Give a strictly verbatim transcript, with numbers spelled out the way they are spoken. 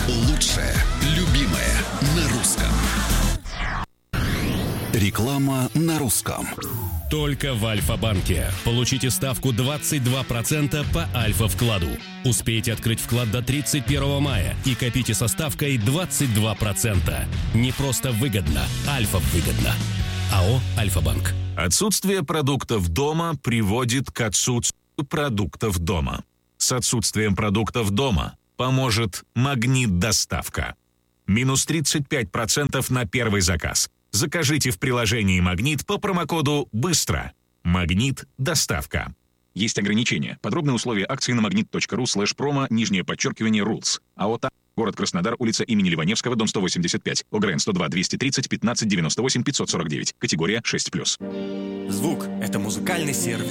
Лучшее любимое на русском. Реклама на русском. Только в Альфа-банке. Получите ставку двадцать два процента по Альфа-вкладу. Успейте открыть вклад до тридцать первого мая и копите со ставкой двадцать два процента. Не просто выгодно, Альфа-выгодно. АО «Альфа-банк». Отсутствие продуктов дома приводит к отсутствию продуктов дома. С отсутствием продуктов дома поможет «Магнит-доставка». Минус тридцать пять процентов на первый заказ. Закажите в приложении «Магнит» по промокоду «Быстро». «Магнит-доставка». Есть ограничения. Подробные условия акции на магнит.ру слэш промо, нижнее подчеркивание, rules. АО «ТА». Город Краснодар, улица имени Ливаневского, дом сто восемьдесят пять. ОГРН сто два двести тридцать пятнадцать девяносто восемь пятьсот сорок девять. Категория шесть плюс. Звук — это музыкальный сервис.